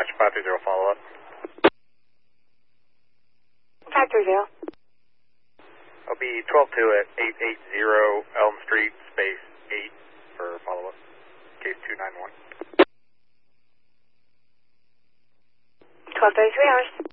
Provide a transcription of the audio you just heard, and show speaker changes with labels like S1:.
S1: Dispatch 530 follow-up.
S2: 530.
S1: I'll be 12-2 at 880 Elm Street, space 8 for follow-up. Case 291.
S2: 12:33 hours.